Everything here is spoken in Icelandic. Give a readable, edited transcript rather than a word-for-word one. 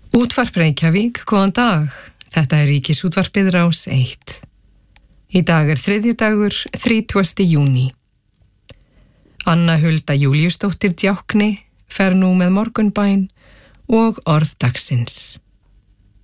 Útvarp Reykjavík, góðan dag. Þetta er Ríkisútvarpið Rás 1. Í dag er þriðjudagur, 30. júní. Anna Hulda Júlíusdóttir Djákni fer nú með morgunbæn og orð dagsins.